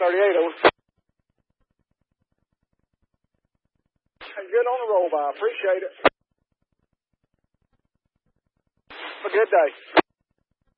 38 over. Good on the roll by. Appreciate it. Have a good day.